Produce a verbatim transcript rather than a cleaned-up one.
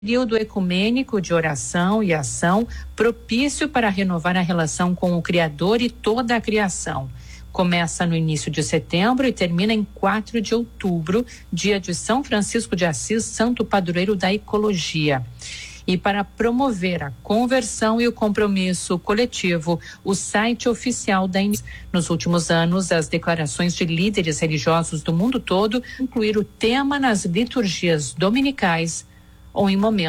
Período ecumênico de oração e ação, propício para renovar a relação com o Criador e toda a criação. Começa no início de setembro e termina em quatro de outubro, dia de São Francisco de Assis, santo padroeiro da ecologia. E para promover a conversão e o compromisso coletivo, o site oficial da Iniciativa. Nos últimos anos, as declarações de líderes religiosos do mundo todo incluíram o tema nas liturgias dominicais ou em momentos